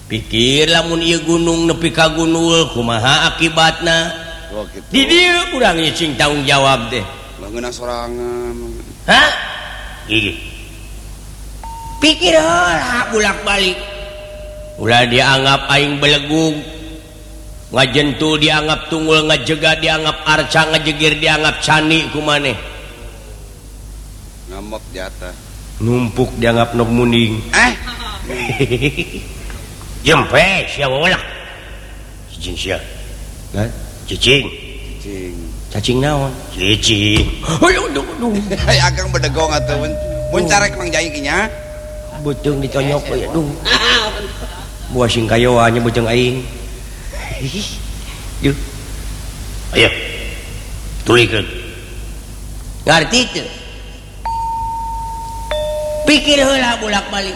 pikir lamun ieu gunung nepi ka gunul kumaha akibatna di dieu urang cing tanggung jawab teh ngeunah sorangan hah ieu pikir heula bulak-balik ulah dianggap aing belegug ngajentul dianggap tunggul ngajega dianggap arca ngajegir dianggap cani ku maneh ngamok di atas numpuk dianggap nok munding jempe sia wolak cicing sia cicing cacing naon cicing ayo duh agang bedegong atuh mun carek Mang Jai kinya beuteung ditonyok we duh buah sing kayoa nya beuteung aing yuk ayo tulikeun ngarti teu pikir heula bolak-balik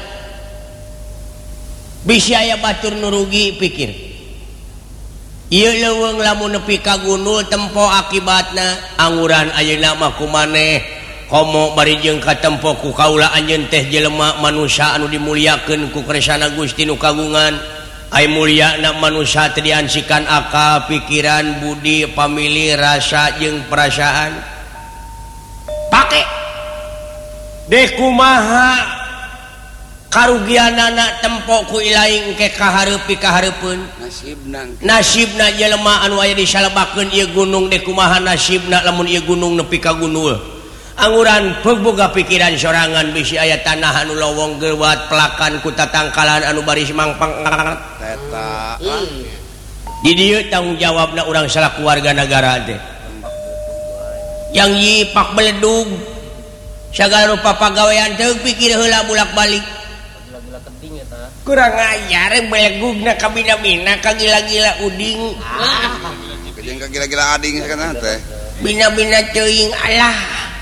bisi aya batur nu rugi pikir ieu leuweung lamun nepi ka gunul tempo akibatna anguran ayeuna mah kumaneh komo bari jeung katempo ku kaula anjeun teh jelema manusia anu dimuliakeun ku kersana Gusti nu kagungan ai mulyana manusia teu diansikan akal pikiran budi pamili rasa jeung perasaan pake deh kumaha karugianana tempo ku ilaing engke kahareupi kahareupeun nasibna jelema anu aya disalebakeun ieu gunung deh kumaha nasibna lamun ieu gunung nepi ka gunul anguran boga pikiran sorangan bisi aya tanah anu lowong gewat pelakan ku tatangkalan anu baris mangpang eta di dieu tanggung jawabna urang salaku warga negara teh yang yipak beledug sagala rupa pagawean teu pikir heula bulak-balik kurang ajar belegugna ka bina-bina ka gila-gila uding jeung ka gila-gila ading sakana teh bina-bina teuing alah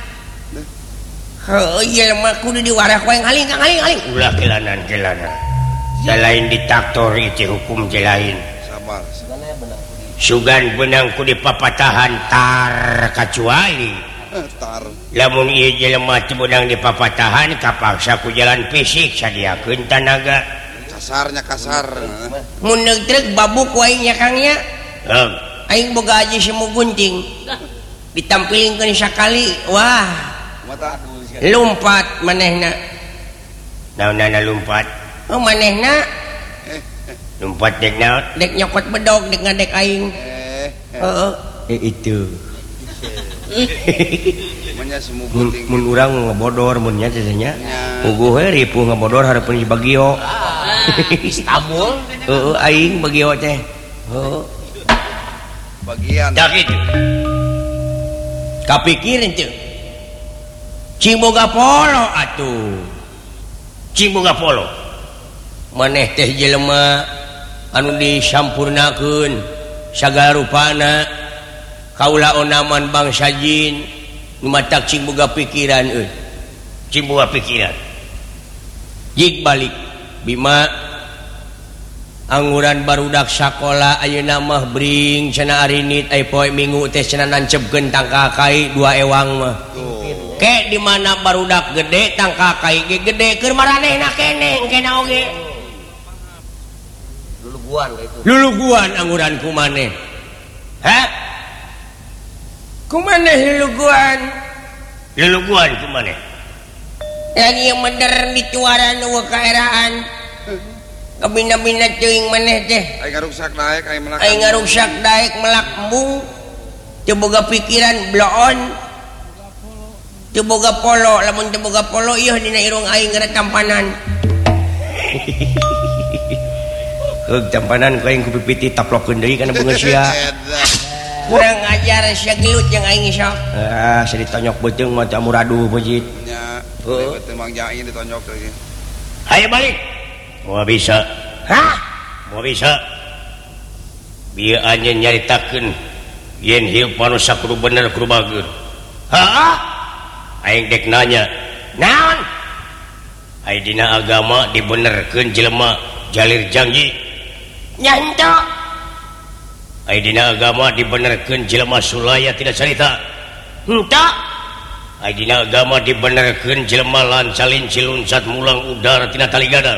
heuh ieu mah kudu diwarah ku yang haling ulah kelanan selain ditaktor ieu hukum lain sabar sugan benang ku dipapatahan tar kecuali lamun ieu jelema teu beunang dipapatahan kapaksa ku jalan fisik sadiakeun tanaga kasar mun neutrek babuk wae nya Kang nya aing boga aji semu gunting ditampilkeun sakali wah lumpat manehna naonna lumpat oh manehna lumpat dek naon dek nyokot bedog dek ngadek aing heeh itu mun urang ngebodor mun nya teh nya puguh we ripuh ngebodor hareupeun si Bagio Istanbul heeh aing Bagio teh heeh bagian dak kitu kapikirin teu cing boga polo atuh cing boga polo maneh teh jelema anu disampurnakeun sagala rupana kaula onaman bangsa jin matak cing boga pikiran cing boga pikiran jig balik bima anguran barudak sakola ayeuna mah bring cenah arinit ai poe minggu teh cenah nancepkeun tangka kai dua ewang mah ke di mana barudak gede tangka kai ge gede keur maranehna keneng kena oge luluguan anguran kumaneh ha kumaneh luluguan kumaneh yang ieu mender dituaran nu kaeraan kabina-bina teuing maneh teh aing ngaruksak daek melak embung teu boga pikiran bloon teu boga polo lamun teu boga polo ieu dina irung aing gara tampanan heug tampanan ku aing ku pipiti taplokkeun deui kana bunga sia kurang ajar sia gelut yang aing sok sia ditonyok beuteung mah teu muraduh beujit nya teu Mang Jai ditonyok teh ayo balik moal bisa moal bisa bieu anjeun nyaritakeun yen hieup manusia kudu bener kudu bageun aing dek nanya naon ai dina agama dibenerkeun jelema jalir janji nya henteu ai dina agama dibenerkeun jelema sulaya tidak carita henteu ai dina agama dibenerkeun jelema lancalin ciluncat mulang udara tina taligada